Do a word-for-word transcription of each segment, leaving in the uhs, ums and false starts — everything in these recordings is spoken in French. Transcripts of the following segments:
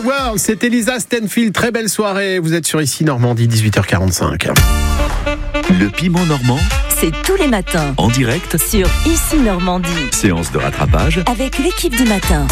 Wow, c'est Elisa Stenfield, très belle soirée. Vous êtes sur Ici Normandie, dix-huit heures quarante-cinq. Le piment normand, c'est tous les matins en direct sur Ici Normandie. Séance de rattrapage Avec l'équipe du matin.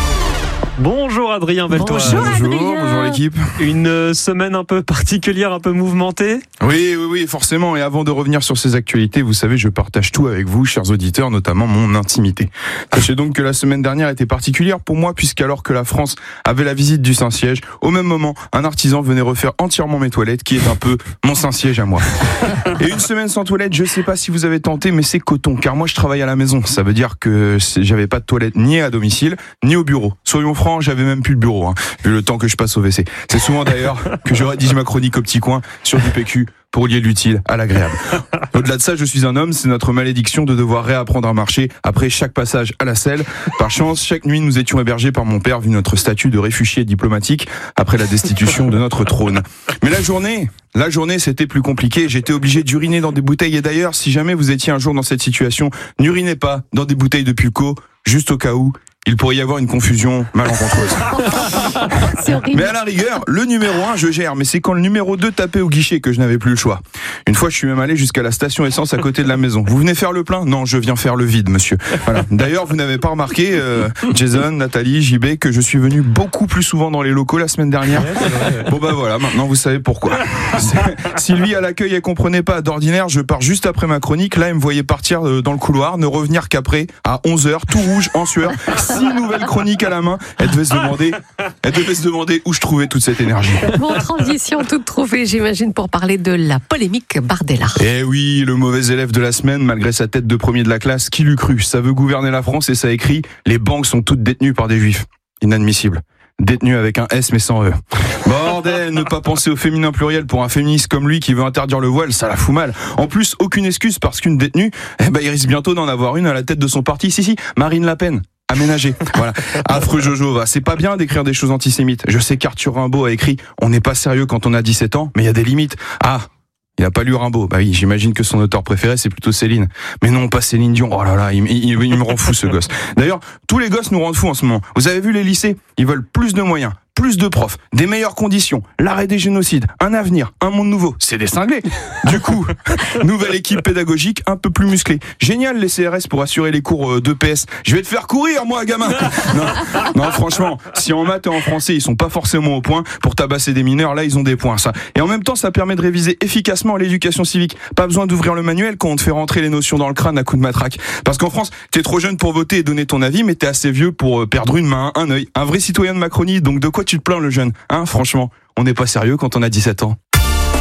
Bonjour Adrien Beltoise. Bonjour Adrien. Bonjour, bonjour l'équipe. Une euh, semaine un peu particulière, un peu mouvementée. Oui, oui, oui, forcément. Et avant de revenir sur ces actualités, vous savez, je partage tout avec vous, chers auditeurs, notamment mon intimité. Sachez donc que la semaine dernière était particulière pour moi, puisqu'alors que la France avait la visite du Saint-Siège, au même moment, un artisan venait refaire entièrement mes toilettes, qui est un peu mon Saint-Siège à moi. Et une semaine sans toilette, je sais pas si vous avez tenté, mais c'est coton, car moi je travaille à la maison. Ça veut dire que j'avais pas de toilette ni à domicile, ni au bureau. Soyons francs, j'avais même plus le bureau, hein, vu le temps que je passe au W C. C'est souvent d'ailleurs que je rédige ma chronique au petit coin sur du P Q pour lier l'utile à l'agréable. Au-delà de ça, je suis un homme, c'est notre malédiction de devoir réapprendre à marcher après chaque passage à la selle. Par chance, chaque nuit, nous étions hébergés par mon père vu notre statut de réfugié diplomatique après la destitution de notre trône. Mais la journée, la journée, c'était plus compliqué. J'étais obligé d'uriner dans des bouteilles. Et d'ailleurs, si jamais vous étiez un jour dans cette situation, n'urinez pas dans des bouteilles de Pulco, juste au cas où. Il pourrait y avoir une confusion malencontreuse. Mais à la rigueur, le numéro un, je gère. Mais c'est quand le numéro deux tapait au guichet que je n'avais plus le choix. Une fois, je suis même allé jusqu'à la station essence à côté de la maison. Vous venez faire le plein ? Non, je viens faire le vide, monsieur. Voilà. D'ailleurs, vous n'avez pas remarqué, euh, Jason, Nathalie, J B, que je suis venu beaucoup plus souvent dans les locaux la semaine dernière. Bon bah voilà, maintenant vous savez pourquoi. Si lui, à l'accueil, elle comprenait pas, d'ordinaire, je pars juste après ma chronique. Là, elle me voyait partir dans le couloir, ne revenir qu'après, à onze heures, tout rouge, en sueur. Six nouvelles chroniques à la main. Elle devait se demander, elle devait se demander où je trouvais toute cette énergie. Bon, transition toute trouvée, j'imagine, pour parler de la polémique Bardella. Eh oui, le mauvais élève de la semaine, malgré sa tête de premier de la classe, qui l'eût cru ? Ça veut gouverner la France et ça écrit « Les banques sont toutes détenues par des juifs ». Inadmissible. Détenu avec un S mais sans E. Bordel, ne pas penser au féminin pluriel pour un féministe comme lui qui veut interdire le voile, ça la fout mal. En plus, aucune excuse parce qu'une détenue, eh ben, il risque bientôt d'en avoir une à la tête de son parti. Si, si, Marine Le Pen. Aménagé. Voilà. Affreux Jojo, va. C'est pas bien d'écrire des choses antisémites. Je sais qu'Arthur Rimbaud a écrit « On n'est pas sérieux quand on a dix-sept ans, mais il y a des limites ». Ah, il a pas lu Rimbaud. Bah oui, j'imagine que son auteur préféré, c'est plutôt Céline. Mais non, pas Céline Dion. Oh là là, il, il, il me rend fou, ce gosse. D'ailleurs, tous les gosses nous rendent fous en ce moment. Vous avez vu les lycées ? Ils veulent plus de moyens, plus de profs, des meilleures conditions, l'arrêt des génocides, un avenir, un monde nouveau. C'est des cinglés. Du coup, nouvelle équipe pédagogique un peu plus musclée. Génial les C R S pour assurer les cours d'E P S. Je vais te faire courir, moi, gamin. Non, non, franchement, si en maths et en français, ils sont pas forcément au point pour tabasser des mineurs, là, ils ont des points, ça. Et en même temps, ça permet de réviser efficacement l'éducation civique. Pas besoin d'ouvrir le manuel quand on te fait rentrer les notions dans le crâne à coups de matraque. Parce qu'en France, t'es trop jeune pour voter et donner ton avis, mais t'es assez vieux pour perdre une main, un œil. Un vrai citoyen de Macronie, donc de quoi tu te plains, le jeune ? Hein, franchement, on n'est pas sérieux quand on a dix-sept ans.